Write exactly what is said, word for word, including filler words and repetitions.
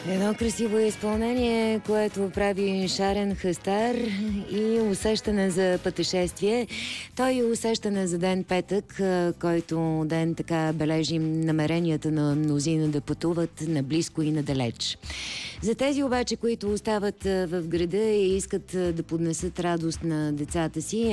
Едно красиво изпълнение, което прави Шарен Хастар и усещане за пътешествие. Той и усещане за ден петък, който ден така бележим намеренията на мнозина да пътуват наблизко и надалеч. За тези обаче, които остават в града и искат да поднесат радост на децата си,